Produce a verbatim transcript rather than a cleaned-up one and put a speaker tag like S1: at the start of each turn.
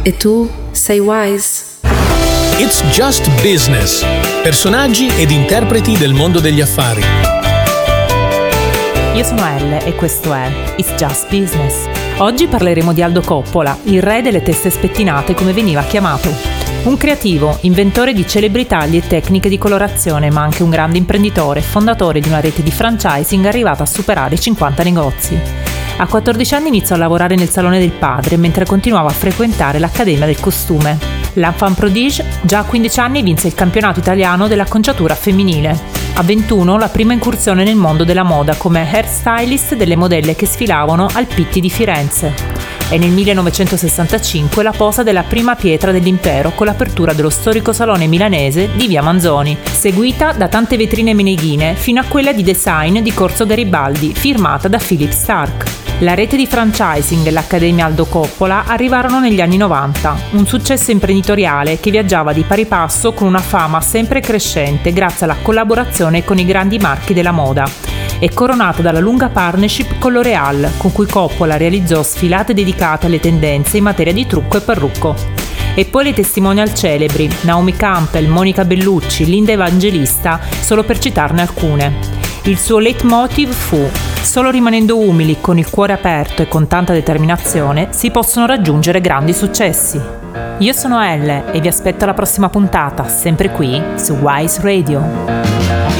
S1: E tu sei Wise.
S2: It's Just Business. Personaggi ed interpreti del mondo degli affari.
S3: Io sono Elle e questo è It's Just Business. Oggi parleremo di Aldo Coppola, il re delle teste spettinate come veniva chiamato. Un creativo, inventore di celebri tagli e tecniche di colorazione, ma anche un grande imprenditore, fondatore di una rete di franchising arrivata a superare i cinquanta negozi. A quattordici anni iniziò a lavorare nel salone del padre, mentre continuava a frequentare l'Accademia del Costume. L'enfant prodige, già a quindici anni vinse il campionato italiano dell'acconciatura femminile. A ventuno la prima incursione nel mondo della moda come hairstylist delle modelle che sfilavano al Pitti di Firenze. E nel millenovecentosessantacinque la posa della prima pietra dell'impero con l'apertura dello storico salone milanese di Via Manzoni, seguita da tante vetrine meneghine fino a quella di design di Corso Garibaldi, firmata da Philip Stark. La rete di franchising e l'Accademia Aldo Coppola arrivarono negli anni novanta, un successo imprenditoriale che viaggiava di pari passo con una fama sempre crescente grazie alla collaborazione con i grandi marchi della moda. È coronato dalla lunga partnership con L'Oréal, con cui Coppola realizzò sfilate dedicate alle tendenze in materia di trucco e parrucco. E poi le testimonial celebri, Naomi Campbell, Monica Bellucci, Linda Evangelista, solo per citarne alcune. Il suo leitmotiv fu: solo rimanendo umili, con il cuore aperto e con tanta determinazione, si possono raggiungere grandi successi. Io sono Elle e vi aspetto alla prossima puntata, sempre qui su Wise Radio.